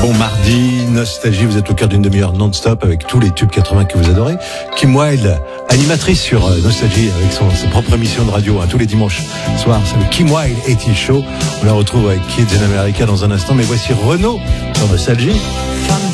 Bon mardi, nostalgie, vous êtes au cœur d'une demi-heure non-stop avec tous les tubes 80 que vous adorez. Kim Wilde, animatrice sur Nostalgie avec sa propre émission de radio tous les dimanches soirs, c'est le Kim Wilde 80 Show. On la retrouve avec Kids in America dans un instant, mais voici Renaud sur Nostalgie.